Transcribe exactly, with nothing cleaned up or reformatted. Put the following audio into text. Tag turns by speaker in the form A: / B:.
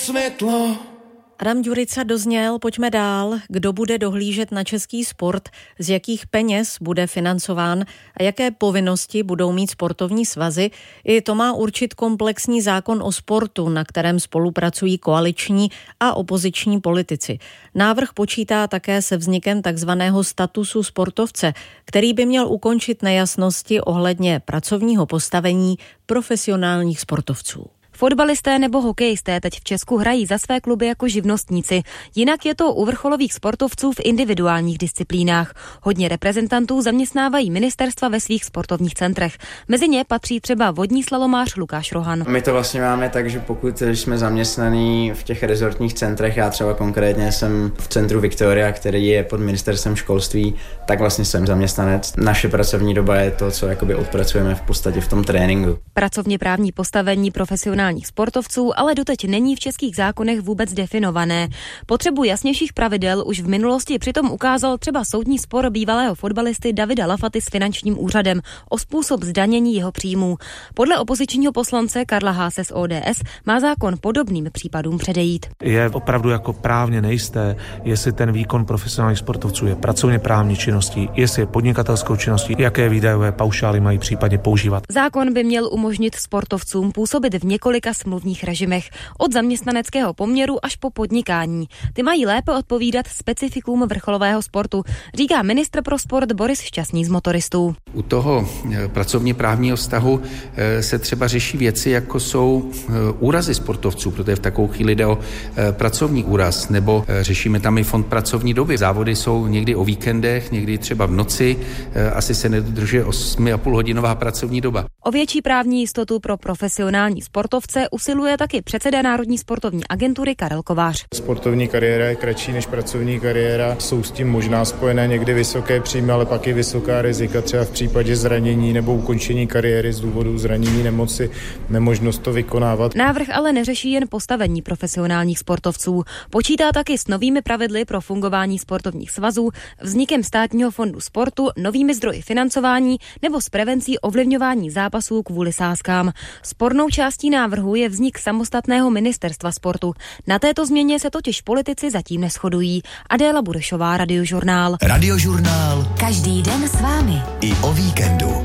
A: světlo.
B: Adam Ďurica dozněl, pojďme dál. Kdo bude dohlížet na český sport, z jakých peněz bude financován a jaké povinnosti budou mít sportovní svazy, i to má určit komplexní zákon o sportu, na kterém spolupracují koaliční a opoziční politici. Návrh počítá také se vznikem takzvaného statusu sportovce, který by měl ukončit nejasnosti ohledně pracovního postavení profesionálních sportovců.
C: Fotbalisté nebo hokejisté teď v Česku hrají za své kluby jako živnostníci. Jinak je to u vrcholových sportovců v individuálních disciplínách. Hodně reprezentantů zaměstnávají ministerstva ve svých sportovních centrech. Mezi ně patří třeba vodní slalomář Lukáš Rohan.
D: My to vlastně máme tak, že pokud jsme zaměstnaní v těch rezortních centrech, já třeba konkrétně jsem v centru Viktoria, který je pod ministerstvem školství, tak vlastně jsem zaměstnanec. Naše pracovní doba je to, co jakoby odpracujeme v podstatě v tom tréninku.
C: Pracovně právní postavení profesionálních sportovců ale doteď není v českých zákonech vůbec definované. Potřebu jasnějších pravidel už v minulosti přitom ukázal třeba soudní spor bývalého fotbalisty Davida Lafaty s finančním úřadem o způsob zdanění jeho příjmů. Podle opozičního poslance Karla Haase z O D S má zákon podobným případům předejít.
E: Je opravdu jako právně nejisté, jestli ten výkon profesionálních sportovců je pracovně právní činností, jestli je podnikatelskou činností, jaké výdajové paušály mají případně používat.
C: Zákon by měl umožnit sportovcům působit v několika smluvních režimech, od zaměstnaneckého poměru až po podnikání. Ty mají lépe odpovídat specifikům vrcholového sportu, říká ministr pro sport Boris Šťastný z Motoristů.
F: U toho pracovně právního vztahu se třeba řeší věci, jako jsou úrazy sportovců, protože v takovou chvíli jde o pracovní úraz, nebo řešíme tam i fond pracovní doby. Závody jsou někdy o víkendech, někdy třeba v noci, asi se nedodržuje osm a půl hodinová pracovní doba.
C: O větší právní jistotu pro profesionální sportovce usiluje taky předseda Národní sportovní agentury Karel Kovář.
G: Sportovní kariéra je kratší než pracovní kariéra. Jsou s tím možná spojené někdy vysoké příjmy, ale pak i vysoká rizika, třeba v případě zranění nebo ukončení kariéry z důvodu zranění, nemoci, nemožnost to vykonávat.
C: Návrh ale neřeší jen postavení profesionálních sportovců. Počítá taky s novými pravidly pro fungování sportovních svazů, vznikem státního fondu sportu, novými zdroji financování nebo s prevencí ovlivňování zápasů kvůli sázkám. Spornou částí návrhu je vznik samostatného ministerstva sportu. Na této změně se totiž politici zatím neshodují. Adéla Burešová, Radiožurnál.
A: Radiožurnál.
H: Každý den s vámi.
A: I o víkendu.